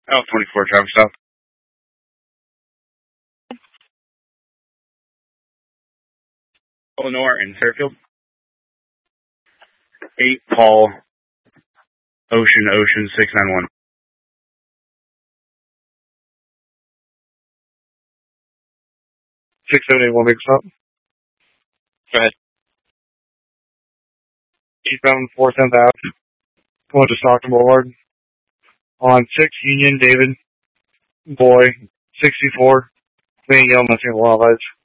L24 traffic stop. Eleanor in Fairfield. 8 Paul Ocean 691. 671 big stop. Go ahead. Eastbound 410th Ave. Going to Stockton Boulevard. On 6 Union, David, boy, 64, being yelled at the wild lights.